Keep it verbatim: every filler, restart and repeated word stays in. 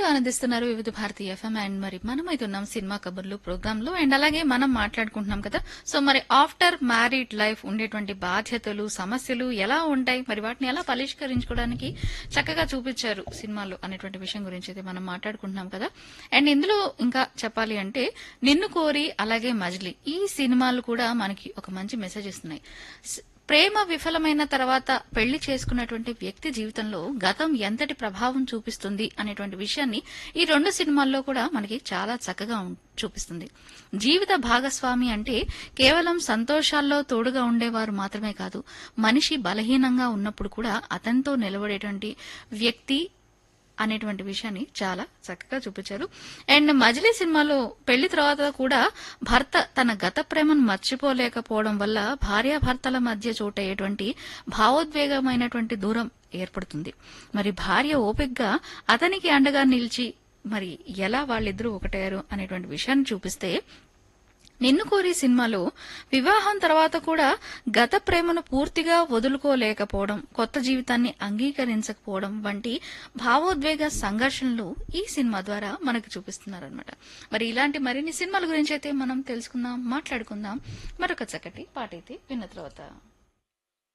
వింటూ ఆనందిస్తున్నారు వివిధ భారతి ఎఫ్ఎం. అండ్ మరి మనం అయితే ఉన్నాం సినిమా కబుర్లు ప్రోగ్రామ్ లో. అండ్ అలాగే మనం మాట్లాడుకుంటున్నాం కదా. సో మరి ఆఫ్టర్ మ్యారీడ్ లైఫ్ ఉండేటువంటి బాధ్యతలు, సమస్యలు ఎలా ఉంటాయి, మరి వాటిని ఎలా పరిష్కరించుకోవడానికి చక్కగా చూపించారు సినిమాలో అనేటువంటి విషయం గురించి అయితే మనం మాట్లాడుకుంటున్నాం కదా. అండ్ ఇందులో ఇంకా చెప్పాలి అంటే నిన్ను కోరి అలాగే మజిలీ ఈ సినిమాలు కూడా మనకి ఒక మంచి మెసేజ్ ఇస్తున్నాయి. ప్రేమ విఫలమైన తర్వాత పెళ్లి చేసుకున్నటువంటి వ్యక్తి జీవితంలో గతం ఎంతటి ప్రభావం చూపిస్తుంది అనేటువంటి విషయాన్ని ఈ రెండు సినిమాల్లో కూడా మనకి చాలా చక్కగా చూపిస్తుంది. జీవిత భాగస్వామి అంటే కేవలం సంతోషాల్లో తోడుగా ఉండేవారు మాత్రమే కాదు, మనిషి బలహీనంగా ఉన్నప్పుడు కూడా అతనితో నిలబడేటువంటి వ్యక్తి అనేటువంటి విషయాన్ని చాలా చక్కగా చూపించారు. అండ్ మజిలీ సినిమాలో పెళ్లి తర్వాత కూడా భర్త తన గత ప్రేమను మర్చిపోలేకపోవడం వల్ల భార్యాభర్తల మధ్య చోటయ్యేటువంటి భావోద్వేగమైనటువంటి దూరం ఏర్పడుతుంది. మరి భార్య ఓపికగా అతనికి అండగా నిలిచి మరి ఎలా వాళ్ళిద్దరూ ఒకటయ్యారు అనేటువంటి విషయాన్ని చూపిస్తే, నిన్ను కోరి సినిమాలో వివాహం తర్వాత కూడా గత ప్రేమను పూర్తిగా వదులుకోలేకపోవడం, కొత్త జీవితాన్ని అంగీకరించకపోవడం వంటి భావోద్వేగ సంఘర్షణలు ఈ సినిమా ద్వారా మనకు చూపిస్తున్నారనమాట. మరి ఇలాంటి మరిన్ని సినిమాల గురించి అయితే మనం తెలుసుకుందాం, మాట్లాడుకుందాం. మరొక చక్కటి పాట అయితే విన్న తర్వాత